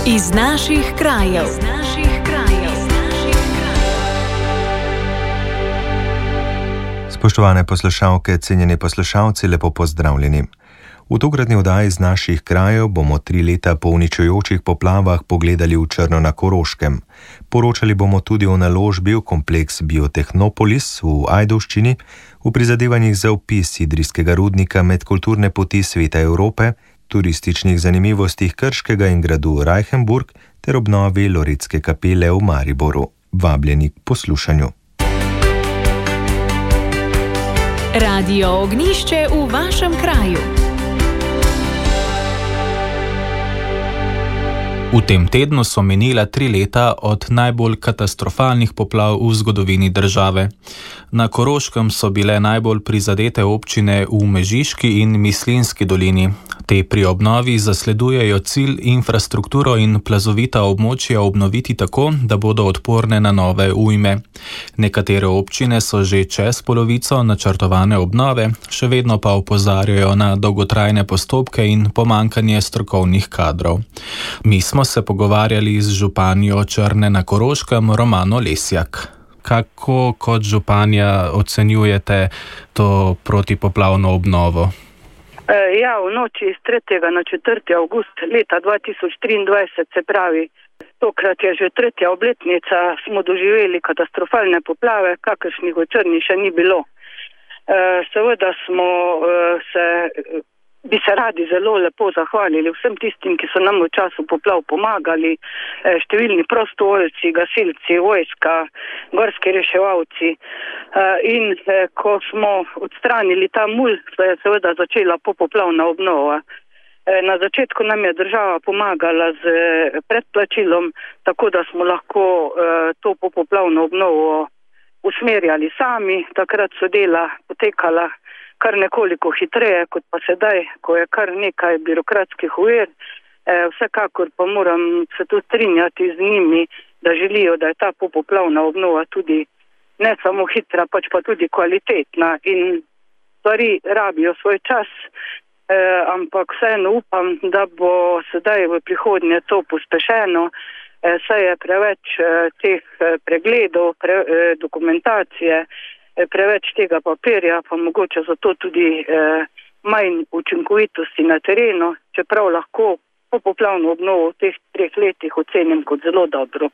Iz naših krajev. Spoštovane poslušalke, cenjeni poslušalci, lepo pozdravljeni. V tokratni oddaji iz naših krajev bomo 3 leta po uničujočih poplavah pogledali v Črno na Koroškem. Poročali bomo tudi o naložbi v kompleks Biotehnopolis v Ajdovščini, v prizadevanjih za vpis idrijskega rudnika med kulturne poti Sveta Evrope, turističnih zanimivostih Krškega in gradu Reichenburg ter obnovi Loretske kapele v Mariboru. Vabljeni k poslušanju. Radio Ognjišče v vašem kraju. V tem tednu so minila 3 leta od najbolj katastrofalnih poplav v zgodovini države. Na Koroškem so bile najbolj prizadete občine v Mežiški in Mislinjski dolini. Te pri obnovi zasledujejo cilj infrastrukturo in plazovita območja obnoviti tako, da bodo odporne na nove ujme. Nekatere občine so že čez polovico načrtovane obnove, še vedno pa opozarjajo na dolgotrajne postopke in pomanjkanje strokovnih kadrov. Mi smo se pogovarjali z županjo Črne na Koroškem Romano Lesjak. Kako kot županja ocenjujete to protipoplavno obnovo? V noči iz 3. na 4. avgust leta 2023, se pravi, tokrat je že 3. obletnica, smo doživeli katastrofalne poplave, kakršnih v Črni še ni bilo. Seveda bi se radi zelo lepo zahvalili vsem tistim, ki so nam v času poplav pomagali, številni prostovoljci, gasilci, vojska, gorski reševalci. In ko smo odstranili ta mulj, se je seveda začela popoplavna obnova. Na začetku nam je država pomagala z predplačilom, tako da smo lahko to popoplavno obnovo usmerjali sami. Takrat so dela potekala kar nekoliko hitreje, kot pa sedaj, ko je kar nekaj birokratskih ovir. Vsekakor pa moram se tu strinjati z njimi, da želijo, da je ta popoplavna obnova tudi ne samo hitra, pač pa tudi kvalitetna in stvari rabijo svoj čas, ampak vseeno upam, da bo sedaj v prihodnje to pospešeno, saj je preveč teh pregledov, dokumentacije, preveč tega papirja, pa mogoče zato tudi manj učinkovitosti na terenu, čeprav lahko popoplavno obnovo v teh 3 letih ocenim kot zelo dobro.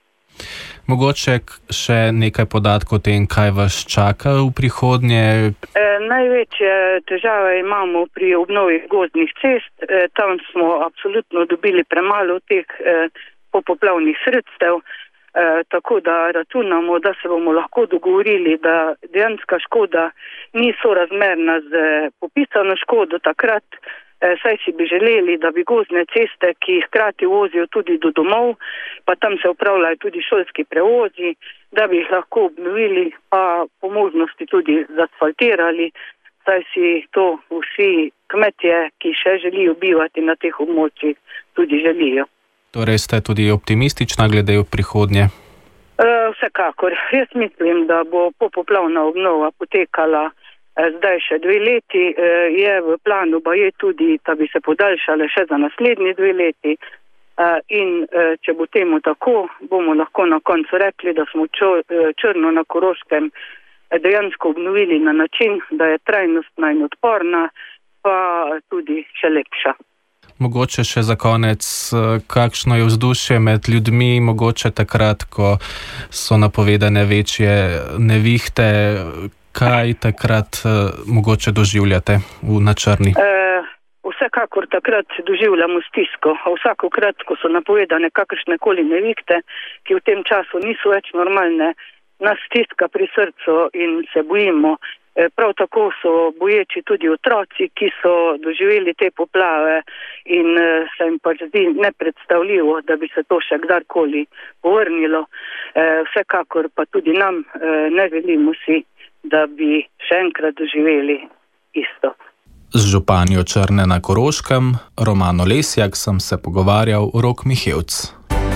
Mogoče še nekaj podatkov o tem, kaj vas čaka v prihodnje? Največje težave imamo pri obnovi gozdnih cest. Tam smo absolutno dobili premalo teh popoplavnih sredstev. Tako da računamo, da se bomo lahko dogovorili, da dejanska škoda ni sorazmerna z popisano škodo takrat, saj si bi želeli, da bi gozdne ceste, ki jih hkrati vozijo tudi do domov, pa tam se upravljajo tudi šolski prevozi, da bi jih lahko obnovili, pa po možnosti tudi zasfaltirali, saj si to vsi kmetje, ki še želijo bivati na teh območjih, tudi želijo. Torej ste tudi optimistična glede v prihodnje? Vsekakor. Jaz mislim, da bo popoplavna obnova potekala zdaj še 2 leti. Je v planu pa je tudi, da bi se podaljšale še za naslednji 2 leti. In če bo temu tako, bomo lahko na koncu rekli, da smo Črno na Koroškem dejansko obnovili na način, da je trajnostna in odporna, pa tudi še lepša. Mogoče še za konec, kakšno je vzdušje med ljudmi, mogoče takrat, ko so napovedane večje nevihte, kaj takrat mogoče doživljate na Črni? Vsekakor takrat doživljamo stisko. Vsakokrat, ko so napovedane kakršnekoli nevihte, ki v tem času niso več normalne, nas stiska pri srcu in se bojimo. Prav tako so boječi tudi otroci, ki so doživeli te poplave in se jim pač zdi nepredstavljivo, da bi se to še kdarkoli povrnilo. Vsekakor pa tudi nam ne želimo si, da bi še enkrat doživeli isto. Z županjo Črne na Koroškem, Romano Lesjak, sem se pogovarjal Rok Mihevc.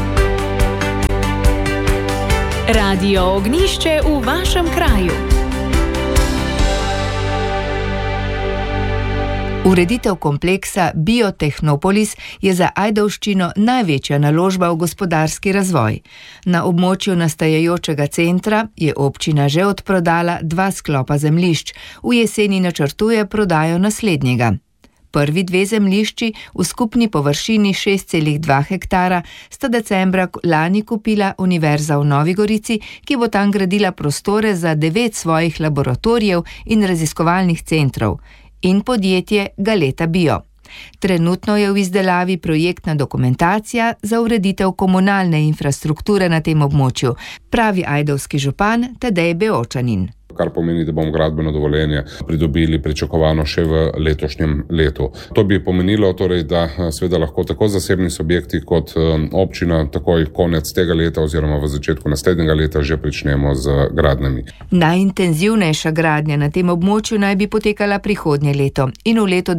Radio Ognjišče v vašem kraju. Ureditev kompleksa Biotehnopolis je za Ajdovščino največja naložba v gospodarski razvoj. Na območju nastajajočega centra je občina že odprodala 2 sklopa zemljišč, v jeseni načrtuje prodajo naslednjega. Prvi 2 zemljišči v skupni površini 6,2 hektara sta decembra lani kupila Univerza v Novi Gorici, ki bo tam gradila prostore za 9 svojih laboratorijev in raziskovalnih centrov, in podjetje Galeta Bio. Trenutno je v izdelavi projektna dokumentacija za ureditev komunalne infrastrukture na tem območju, pravi ajdovski župan Tadej Beočanin. Kar pomeni, da bomo gradbeno dovoljenje pridobili pričakovano še v letošnjem letu. To bi pomenilo torej, da seveda lahko tako zasebni subjekti kot občina takoj konec tega leta oziroma v začetku naslednjega leta že pričnemo z gradnjami. Najintenzivnejša gradnja na tem območju naj bi potekala prihodnje leto in v letu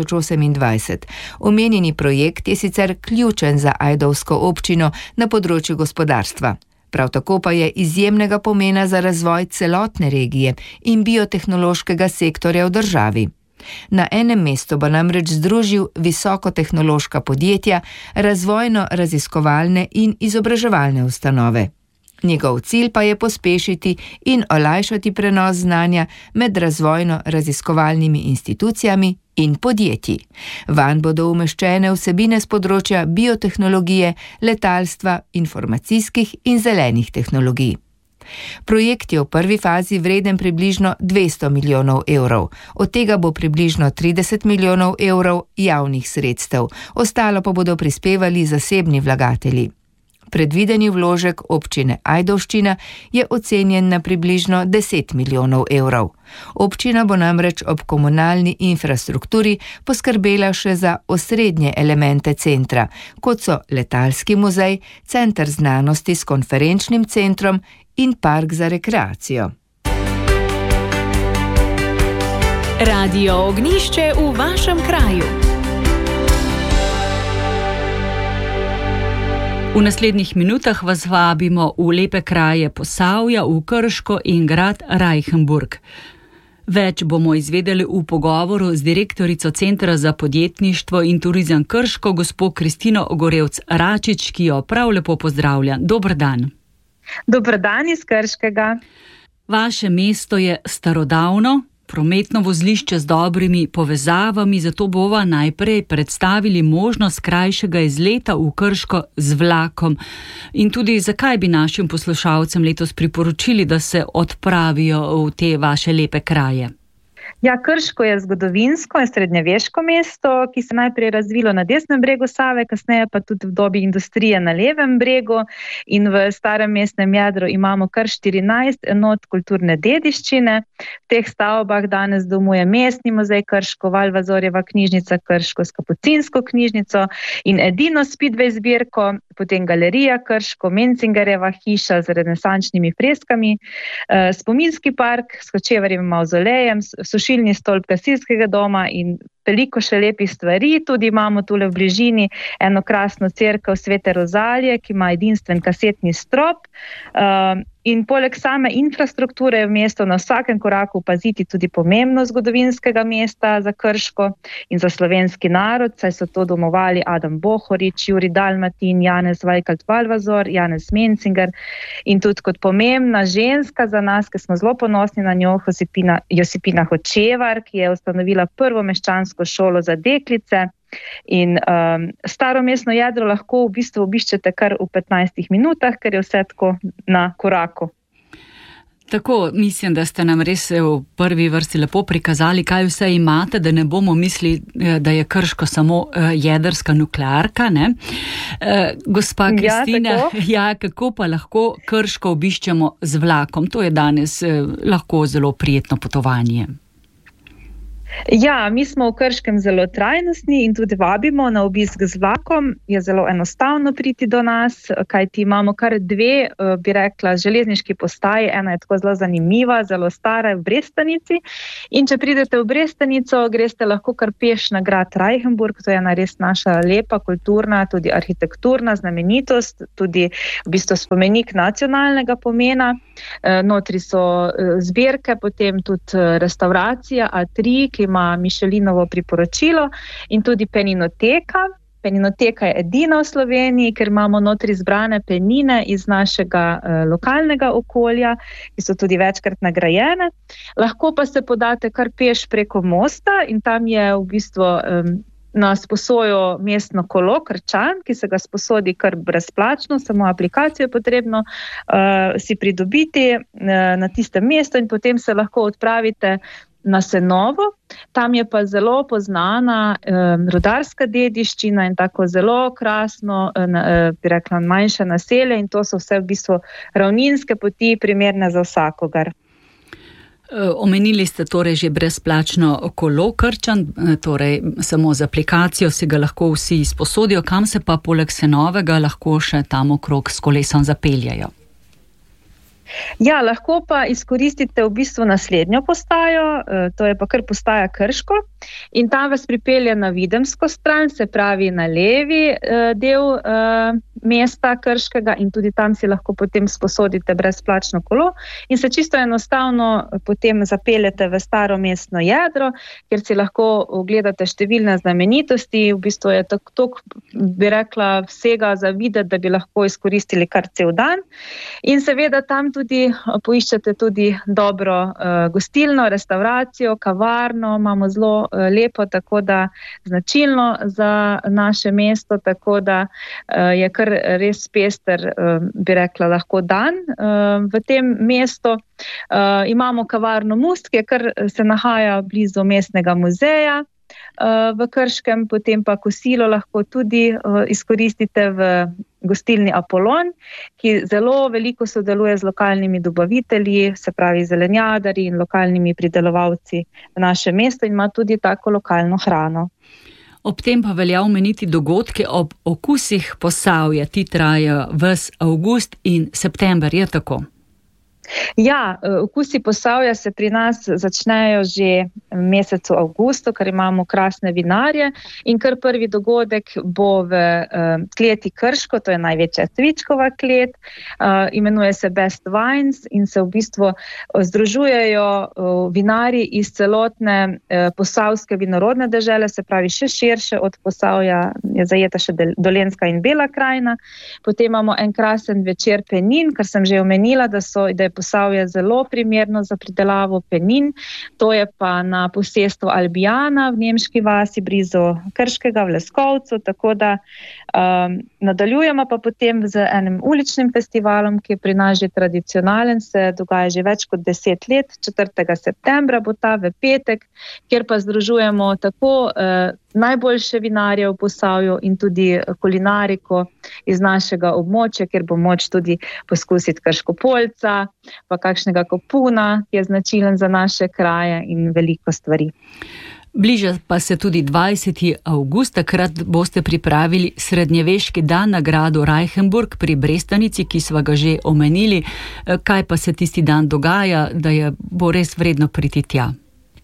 2028. Omenjeni projekt je sicer ključen za ajdovsko občino na področju gospodarstva. Prav tako pa je izjemnega pomena za razvoj celotne regije in biotehnološkega sektorja v državi. Na enem mestu bo namreč združil visokotehnološka podjetja, razvojno-raziskovalne in izobraževalne ustanove. Njegov cilj pa je pospešiti in olajšati prenos znanja med razvojno-raziskovalnimi institucijami in podjetji. Vanj bodo umeščene vsebine z področja biotehnologije, letalstva, informacijskih in zelenih tehnologij. Projekt je v prvi fazi vreden približno 200 milijonov evrov, od tega bo približno 30 milijonov evrov javnih sredstev, ostalo pa bodo prispevali zasebni vlagatelji. Predvideni vložek občine Ajdovščina je ocenjen na približno 10 milijonov evrov. Občina bo namreč ob komunalni infrastrukturi poskrbela še za osrednje elemente centra, kot so letalski muzej, center znanosti s konferenčnim centrom in park za rekreacijo. Radio Ognjišče v vašem kraju. V naslednjih minutah vas vabimo v lepe kraje Posavja, v Krško in grad Reichenburg. Več bomo izvedeli v pogovoru z direktorico Centra za podjetništvo in turizem Krško, gospo Kristino Gorevc-Račič, ki jo prav lepo pozdravlja. Dober dan. Dober dan iz Krškega. Vaše mesto je starodavno, prometno vozlišče z dobrimi povezavami, zato bova najprej predstavili možnost krajšega izleta v Krško z vlakom. In tudi zakaj bi našim poslušalcem letos priporočili, da se odpravijo v te vaše lepe kraje? Ja, Krško je zgodovinsko in srednjeveško mesto, ki se najprej razvilo na desnem bregu Save, kasneje pa tudi v dobi industrije na levem bregu, in v starem mestnem jedru imamo kar 14 enot kulturne dediščine. V teh stavbah danes domuje Mestni muzej Krško, Valvazorjeva knjižnica Krško s Kapucinsko knjižnico in edino Speedway zbirko, potem Galerija Krško, Mencingerjeva hiša z renesančnimi freskami, spominski park s Hočevarjevim mavzolejem, sušilni stolp gasilskega doma in veliko še lepih stvari. Tudi imamo tule v bližini eno krasno cerkev Svete Rozalije, ki ima edinstven kasetni strop. In poleg same infrastrukture je v mestu na vsakem koraku opaziti tudi pomembnost zgodovinskega mesta za Krško in za slovenski narod, saj so to domovali Adam Bohorič, Jurij Dalmatin, Janez Vajkalt-Valvazor, Janez Mencinger in tudi kot pomembna ženska za nas, ki smo zelo ponosni na njo, Josipina Hočevar, ki je ustanovila prvo meščansko šolo za deklice. In staro mestno jedro lahko v bistvu obiščete kar v 15 minutah, ker je vse tako na koraku. Tako, mislim, da ste nam res v prvi vrsti lepo prikazali, kaj vse imate, da ne bomo mislili, da je Krško samo jedrska nuklearka, ne? Gospa Kristina, kako pa lahko Krško obiščemo z vlakom? To je danes lahko zelo prijetno potovanje. Ja, mi smo v Krškem zelo trajnostni in tudi vabimo na obisk z vlakom. Je zelo enostavno priti do nas, kajti imamo kar 2, bi rekla, železniški postaji. Ena je tako zelo zanimiva, zelo stara, v Brestanici. In če pridete v Brestanico, greste lahko kar peš na grad Reichenburg. To je ena res naša lepa, kulturna, tudi arhitekturna znamenitost, tudi v bistvu spomenik nacionalnega pomena. Notri so zbirke, potem tudi restauracija A3, ki ima Michelinovo priporočilo in tudi penninoteka. Penninoteka je edina v Sloveniji, ker imamo notri zbrane penine iz našega lokalnega okolja, ki so tudi večkrat nagrajene. Lahko pa se podate kar peš preko mosta in tam je v bistvu na sposojo mestno kolo Krčan, ki se ga sposodi kar brezplačno, samo aplikacijo je potrebno si pridobiti na tistem mestu in potem se lahko odpravite na Senovo. Tam je pa zelo poznana rudarska dediščina in tako zelo krasno, bi rekla, manjše naselje in to so vse v bistvu ravninske poti, primerne za vsakogar. Omenili ste torej že brezplačno kolo Krčan, torej samo z aplikacijo si ga lahko vsi izposodijo, kam se pa poleg Senovega lahko še tam okrog s kolesom zapeljajo? Ja, lahko pa izkoristite v bistvu naslednjo postajo, to je pa kar postaja Krško in tam vas pripelje na Videmsko stran, se pravi na levi del mesta Krškega in tudi tam si lahko potem sposodite brezplačno kolo in se čisto enostavno potem zapeljete v staro mestno jedro, kjer si lahko ogledate številne znamenitosti, v bistvu je tako, bi rekla, vsega za videti, da bi lahko izkoristili kar cel dan in seveda tam tudi poiščete tudi dobro gostilno, restauracijo, kavarno, imamo zelo lepo, tako da značilno za naše mesto, tako da je kar res pester, bi rekla, lahko dan v tem mestu. Imamo kavarno Must, ki je kar se nahaja blizu mestnega muzeja v Krškem, potem pa kosilo lahko tudi izkoristite v gostilni Apolon, ki zelo veliko sodeluje z lokalnimi dobavitelji, se pravi zelenjadarji in lokalnimi pridelovalci v našem mestu in ima tudi tako lokalno hrano. Ob tem pa velja omeniti dogodke ob okusih Posavja, ti trajajo ves avgust in september, je tako? Ja, okusi Posavja se pri nas začnejo že v mesecu avgustu, ker imamo krasne vinarje in kar prvi dogodek bo v kleti Krško, to je največja cvičkova klet, imenuje se Best Wines in se v bistvu združujejo vinarji iz celotne posavske vinorodne dežele, se pravi še širše od Posavja je zajeta še Dolenjska in Bela krajina. Potem imamo en krasen večer penin, kar sem že omenila, da je Posavje zelo primerno za pridelavo penin. To je pa na posestvu Albijana v Nemški vasi blizu Krškega v Leskovcu, tako da nadaljujemo pa potem z enim uličnim festivalom, ki je pri nas že tradicionalen, se dogaja že več kot 10 let, 4. septembra bo ta v petek, kjer pa združujemo tako najboljše vinarje v Posavju in tudi kulinariko iz našega območja, kjer bo moč tudi poskusiti krškopolca, pa kakšnega kopuna, ki je značilen za naše kraje in veliko stvari. Bliža pa se tudi 20. avgust, takrat boste pripravili srednjeveški dan na gradu Reichenburg pri Brestanici, ki sva ga že omenili. Kaj pa se tisti dan dogaja, da bo res vredno priti tja?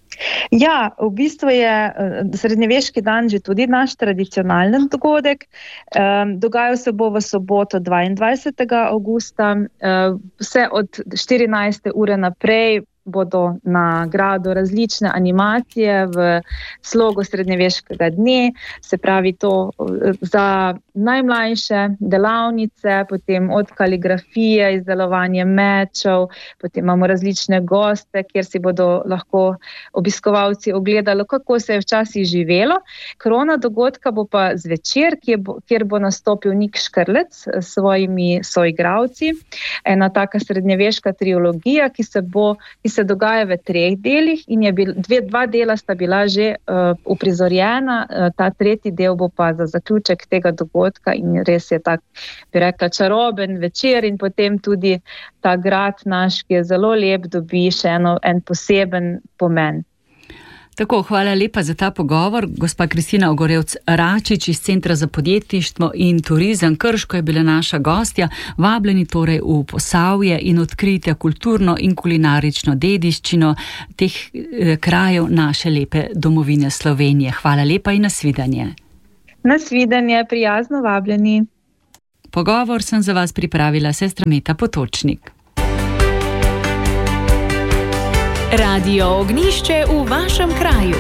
Ja, v bistvu je srednjeveški dan že tudi naš tradicionalen dogodek. Dogajal se bo v soboto 22. avgusta, vse od 14. ure naprej bodo na gradu različne animacije v slogu srednjeveškega dne, se pravi to za najmlajše delavnice, potem od kaligrafije, izdelovanje mečev, potem imamo različne goste, kjer si bodo lahko obiskovalci ogledali, kako se je včasih živelo. Krona dogodka bo pa zvečer, kjer bo nastopil Nik Škrlec s svojimi soigralci. Ena taka srednjeveška trilogija, ki se dogaja v 3 delih in dva dela sta bila že uprizorjena, ta 3. del bo pa za zaključek tega dogodka in res je tak, bi rekla, čaroben večer in potem tudi ta grad naš, ki je zelo lep, dobi še en poseben pomen. Tako, hvala lepa za ta pogovor. Gospa Kristina Ogorevc-Račič iz Centra za podjetništvo in turizem Krško je bila naša gostja. Vabljeni torej v Posavje in odkritja kulturno in kulinarično dediščino teh krajev naše lepe domovine Slovenije. Hvala lepa in nasvidenje. Nasvidenje, prijazno vabljeni. Pogovor sem za vas pripravila sestra Meta Potočnik. Radio Ognišče v vašem kraju.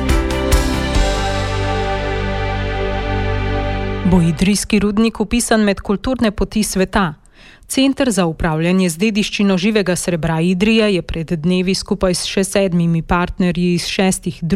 Bo idrijski rudnik vpisan med kulturne poti sveta? Center za upravljanje z dediščino živega srebra Idrija je pred dnevi skupaj s še 7 partnerji iz 6